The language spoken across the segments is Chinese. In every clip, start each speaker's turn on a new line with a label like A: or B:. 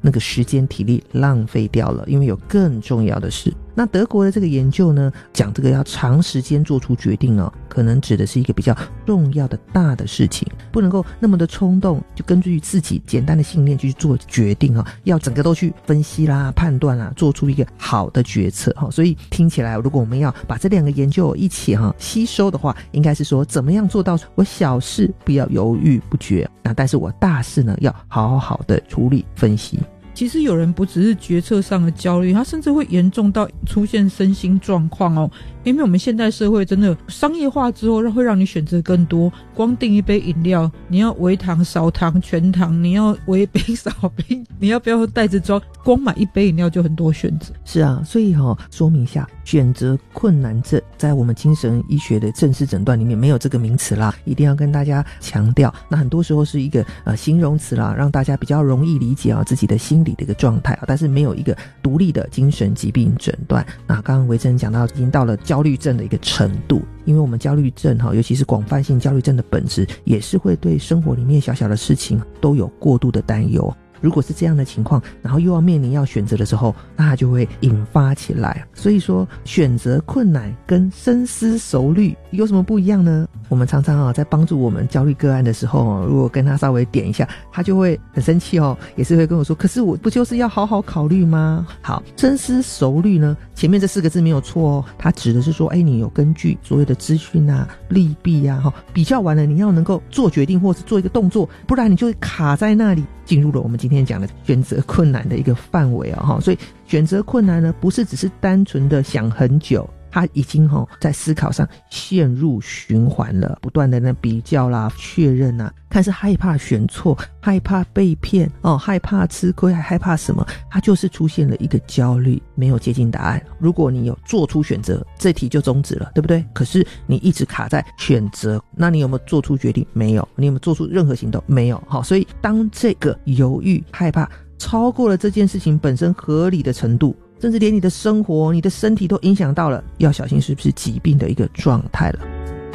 A: 那个时间体力浪费掉了，因为有更重要的事。那德国的这个研究呢，讲这个要长时间做出决定哦，可能指的是一个比较重要的大的事情，不能够那么的冲动，就根据自己简单的信念去做决定哦，要整个都去分析啦、判断啦，做出一个好的决策哈。所以听起来，如果我们要把这两个研究一起吸收的话，应该是说怎么样做到我小事不要犹豫不决，那但是我大事呢要好好的处理分析。
B: 其实有人不只是决策上的焦虑，他甚至会严重到出现身心状况哦。因为我们现代社会真的商业化之后，会让你选择更多。光订一杯饮料，你要微糖、少糖、全糖，你要微冰、少冰，你要不要袋子装？光买一杯饮料就很多选择。
A: 是啊，所以说明一下，选择困难症在我们精神医学的正式诊断里面没有这个名词啦，一定要跟大家强调。那很多时候是一个形容词啦，让大家比较容易理解自己的心理的一个状态，但是没有一个独立的精神疾病诊断。那刚刚维珍讲到，已经到了焦虑症的一个程度，因为我们焦虑症尤其是广泛性焦虑症的本质，也是会对生活里面小小的事情都有过度的担忧。如果是这样的情况，然后又要面临要选择的时候，那它就会引发起来。所以说选择困难跟深思熟虑有什么不一样呢？我们常常在帮助我们焦虑个案的时候，如果跟他稍微点一下，他就会很生气也是会跟我说，可是我不就是要好好考虑吗？好，深思熟虑呢，前面这4个字没有错它指的是说你有根据所有的资讯啊、利弊啊比较完了，你要能够做决定或是做一个动作，不然你就卡在那里，进入了我们今天讲的选择困难的一个范围所以选择困难呢，不是只是单纯的想很久，他已经在思考上陷入循环了，不断的比较啦、确认啊，看是害怕选错、害怕被骗害怕吃亏，还害怕什么，他就是出现了一个焦虑，没有接近答案。如果你有做出选择，这题就终止了，对不对？可是你一直卡在选择，那你有没有做出决定？没有。你有没有做出任何行动？没有。所以当这个犹豫、害怕超过了这件事情本身合理的程度，甚至连你的生活、你的身体都影响到了，要小心是不是疾病的一个状态了。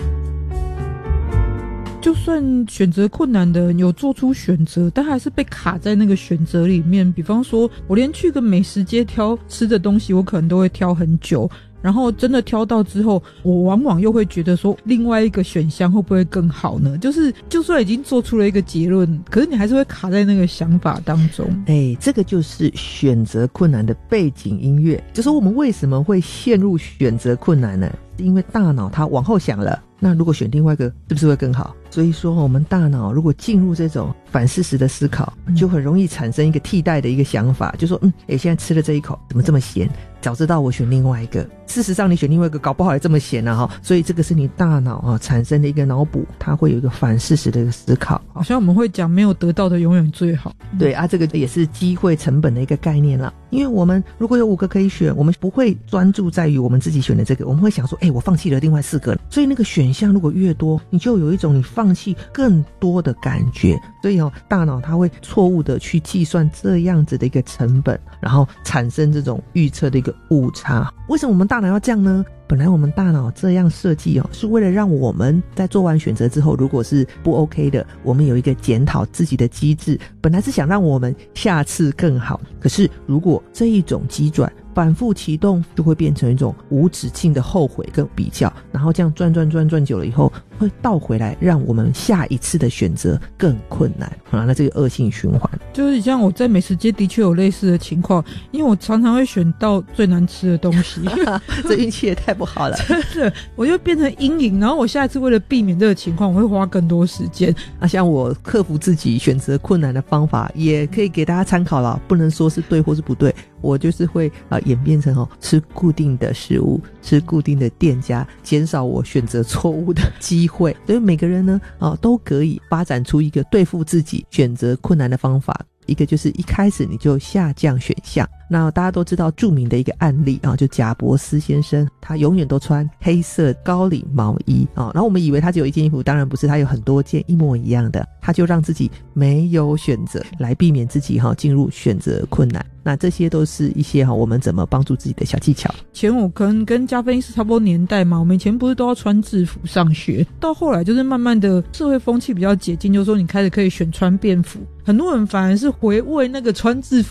B: 就算选择困难的人有做出选择，但还是被卡在那个选择里面。比方说我连去个美食街挑吃的东西，我可能都会挑很久，然后真的挑到之后，我往往又会觉得说另外一个选项会不会更好呢？就是就算已经做出了一个结论，可是你还是会卡在那个想法当中。
A: 这个就是选择困难的背景音乐。就是我们为什么会陷入选择困难呢？因为大脑它往后想了，那如果选另外一个是不是会更好？所以说我们大脑如果进入这种反事实的思考，就很容易产生一个替代的一个想法，就说现在吃了这一口怎么这么咸，早知道我选另外一个。事实上你选另外一个搞不好也这么咸所以这个是你大脑产生的一个脑补，它会有一个反事实的一个思考。
B: 好像我们会讲没有得到的永远最好。
A: 对这个也是机会成本的一个概念啦。因为我们如果有5个可以选，我们不会专注在于我们自己选的这个，我们会想说我放弃了另外4个，所以那个选项如果越多，你就有一种你放弃更多的感觉。所以大脑它会错误的去计算这样子的一个成本，然后产生这种预测的一个误差。为什么我们大脑要这样呢？本来我们大脑这样设计是为了让我们在做完选择之后，如果是不 OK 的，我们有一个检讨自己的机制，本来是想让我们下次更好。可是如果这一种机转反复启动，就会变成一种无止境的后悔跟比较，然后这样转久了以后，会倒回来让我们下一次的选择更困难那这个恶性循环。
B: 就是像我在美食街的确有类似的情况，因为我常常会选到最难吃的东西
A: 这运气也太不好了
B: 真的，我就变成阴影，然后我下一次为了避免这个情况，我会花更多时间
A: 像我克服自己选择困难的方法也可以给大家参考了，不能说是对或是不对。我就是会演变成吃固定的食物，吃固定的店家，减少我选择错误的机会。所以每个人呢都可以发展出一个对付自己选择困难的方法。一个就是一开始你就下降选项。那大家都知道著名的一个案例就贾伯斯先生，他永远都穿黑色高领毛衣然后我们以为他只有一件衣服，当然不是，他有很多件一模一样的，他就让自己没有选择，来避免自己进入选择困难。那这些都是一些我们怎么帮助自己的小技巧。
B: 前我可能跟嘉芬医师差不多年代嘛，我们以前不是都要穿制服上学，到后来就是慢慢的社会风气比较解禁，就是说你开始可以选穿便服，很多人反而是回味那个穿制服